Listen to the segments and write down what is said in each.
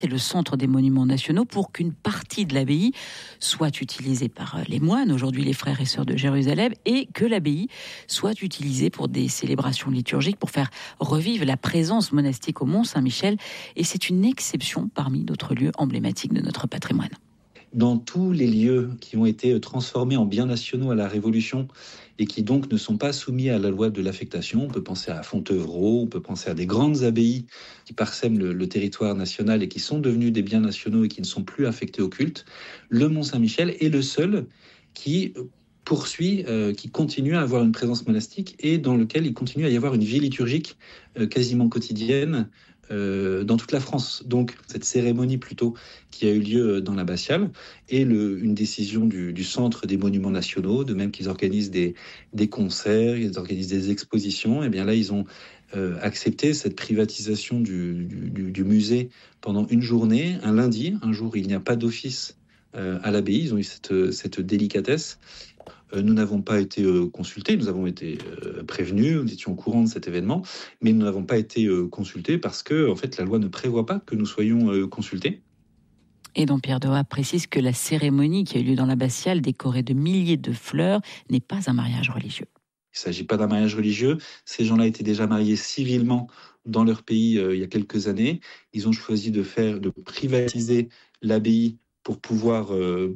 C'est le centre des monuments nationaux pour qu'une partie de l'abbaye soit utilisée par les moines, aujourd'hui les frères et sœurs de Jérusalem, et que l'abbaye soit utilisée pour des célébrations liturgiques, pour faire revivre la présence monastique au Mont-Saint-Michel. Et c'est une exception parmi d'autres lieux emblématiques de notre patrimoine. Dans tous les lieux qui ont été transformés en biens nationaux à la Révolution et qui donc ne sont pas soumis à la loi de l'affectation, on peut penser à Fontevraud, on peut penser à des grandes abbayes qui parsèment le territoire national et qui sont devenus des biens nationaux et qui ne sont plus affectés au culte, le Mont-Saint-Michel est le seul qui poursuit, qui continue à avoir une présence monastique et dans lequel il continue à y avoir une vie liturgique quasiment quotidienne dans toute la France. Donc, cette cérémonie plutôt qui a eu lieu dans l'abbatiale est une décision du Centre des Monuments Nationaux, de même qu'ils organisent des concerts, ils organisent des expositions. Et bien là, ils ont accepté cette privatisation du musée pendant une journée, un lundi, un jour où il n'y a pas d'office à l'abbaye. Ils ont eu cette délicatesse. Nous n'avons pas été consultés, nous avons été prévenus, nous étions au courant de cet événement, mais nous n'avons pas été consultés parce que en fait, la loi ne prévoit pas que nous soyons consultés. Et donc Pierre Dohat précise que la cérémonie qui a eu lieu dans l'abbatiale, décorée de milliers de fleurs, n'est pas un mariage religieux. Il ne s'agit pas d'un mariage religieux. Ces gens-là étaient déjà mariés civilement dans leur pays il y a quelques années. Ils ont choisi de privatiser l'abbaye pour pouvoir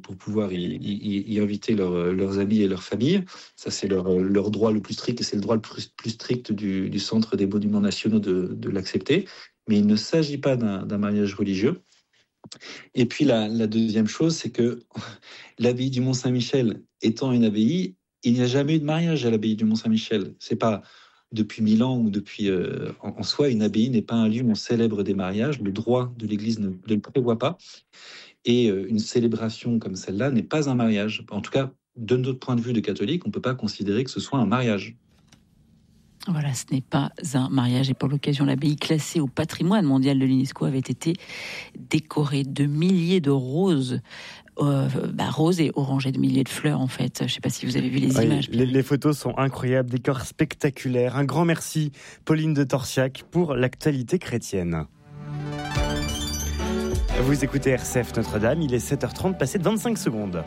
y inviter leurs amis et leurs familles. Ça, c'est leur droit le plus strict, et c'est le droit le plus strict du Centre des Monuments Nationaux de l'accepter. Mais il ne s'agit pas d'un mariage religieux. Et puis, la deuxième chose, c'est que l'abbaye du Mont-Saint-Michel étant une abbaye, il n'y a jamais eu de mariage à l'abbaye du Mont-Saint-Michel. C'est pas depuis 1000 ans ou depuis... en soi, une abbaye n'est pas un lieu où on célèbre des mariages. Le droit de l'Église ne le prévoit pas. Et une célébration comme celle-là n'est pas un mariage. En tout cas, de notre point de vue de catholique, on ne peut pas considérer que ce soit un mariage. Voilà, ce n'est pas un mariage. Et pour l'occasion, l'abbaye classée au patrimoine mondial de l'UNESCO avait été décorée de milliers de roses. Roses et orangées, de milliers de fleurs en fait. Je ne sais pas si vous avez vu les images. Les photos sont incroyables, décors spectaculaires. Un grand merci, Pauline de Torsiac, pour l'actualité chrétienne. Vous écoutez RCF Notre-Dame, il est 7h30, passé de 25 secondes.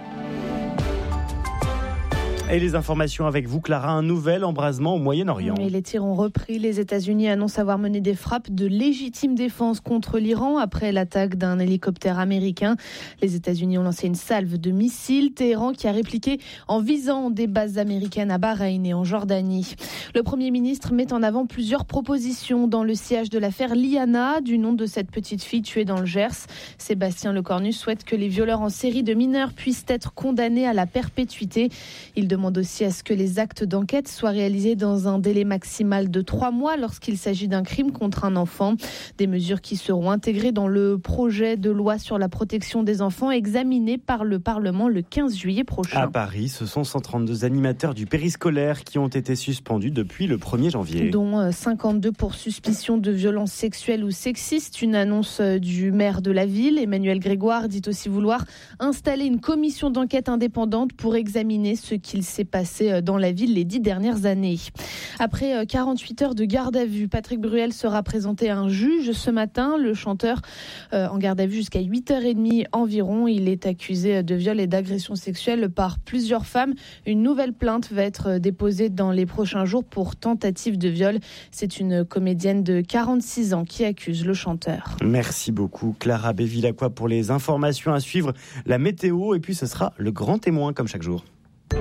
Et les informations avec vous, Clara, un nouvel embrasement au Moyen-Orient. Et les tirs ont repris. Les États-Unis annoncent avoir mené des frappes de légitime défense contre l'Iran après l'attaque d'un hélicoptère américain. Les États-Unis ont lancé une salve de missiles. Téhéran qui a répliqué en visant des bases américaines à Bahreïn et en Jordanie. Le Premier ministre met en avant plusieurs propositions dans le sillage de l'affaire Liana, du nom de cette petite fille tuée dans le Gers. Sébastien Lecornu souhaite que les violeurs en série de mineurs puissent être condamnés à la perpétuité. Il demande aussi à ce que les actes d'enquête soient réalisés dans un délai maximal de 3 mois lorsqu'il s'agit d'un crime contre un enfant. Des mesures qui seront intégrées dans le projet de loi sur la protection des enfants examiné par le Parlement le 15 juillet prochain. À Paris, ce sont 132 animateurs du périscolaire qui ont été suspendus depuis le 1er janvier. Dont 52 pour suspicion de violences sexuelles ou sexistes. Une annonce du maire de la ville, Emmanuel Grégoire, dit aussi vouloir installer une commission d'enquête indépendante pour examiner ce qu'il s'est passé dans la ville les 10 dernières années. Après 48 heures de garde à vue, Patrick Bruel sera présenté à un juge ce matin. Le chanteur en garde à vue jusqu'à 8h30 environ. Il est accusé de viol et d'agression sexuelle par plusieurs femmes. Une nouvelle plainte va être déposée dans les prochains jours pour tentative de viol. C'est une comédienne de 46 ans qui accuse le chanteur. Merci beaucoup Clara Bévilacqua pour les informations à suivre. La météo et puis ce sera le grand témoin comme chaque jour.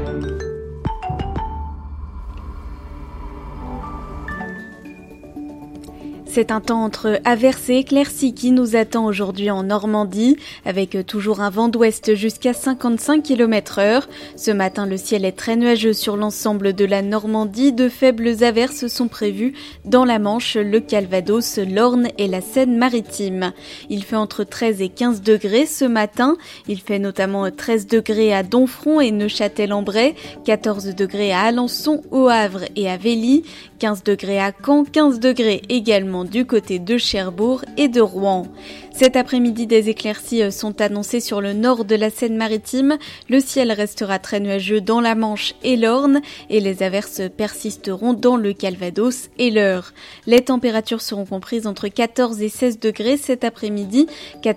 C'est un temps entre averses et éclaircies qui nous attend aujourd'hui en Normandie, avec toujours un vent d'ouest jusqu'à 55 km/h. Ce matin, le ciel est très nuageux sur l'ensemble de la Normandie. De faibles averses sont prévues dans la Manche, le Calvados, l'Orne et la Seine-Maritime. Il fait entre 13 et 15 degrés ce matin. Il fait notamment 13 degrés à Domfront et Neuchâtel-en-Bray, 14 degrés à Alençon, au Havre et à Vély, 15 degrés à Caen, 15 degrés également du côté de Cherbourg et de Rouen. Cet après-midi, des éclaircies sont annoncées sur le nord de la Seine-Maritime. Le ciel restera très nuageux dans la Manche et l'Orne et les averses persisteront dans le Calvados et l'Eure. Les températures seront comprises entre 14 et 16 degrés cet après-midi,